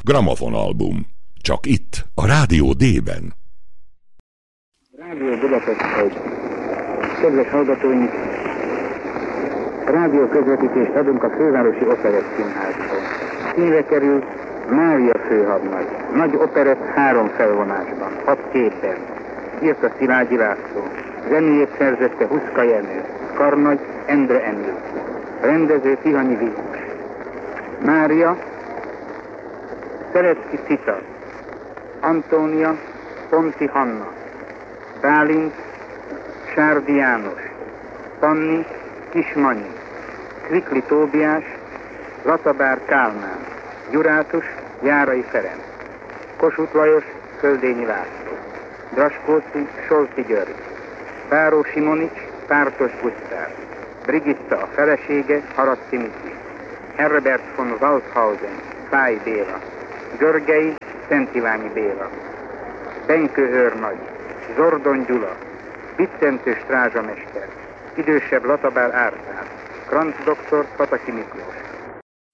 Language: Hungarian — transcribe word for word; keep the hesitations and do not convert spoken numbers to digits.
Gramofonalbum. Csak itt, a Rádió D-ben. Rádió Budapest egy. Kedves hallgatóink, rádió közvetítést adunk a Fővárosi Operett Színházból. Színre kerül Mária főhadnagy. Nagy operett három felvonásban, hat képen. Írta Szilágyi László. Zenéjét szerzette Huszka Jenő. Karnagy Endre Endő. Rendező Tihanyi Vilmos. Mária Szerecki Cita. Antónia Ponti Hanna. Bálint Sárdi János. Panni Kismanyi. Kvikli Tóbiás Latabár Kálmán. Gyurátus Járai Ferenc. Kossuth Lajos Földényi László. Draskóci Solti György. Báró Simonics Pártos Gusztáv. Brigitta a felesége Haraszti Miki. Herbert von Waldhausen Fáj Béla. Görgei Szent Iványi Béla. Benkő őrnagy Zordon Gyula. Biccentő strázsamester. Idősebb Latabár Árpád. Kranz doktor Pataki Miklós.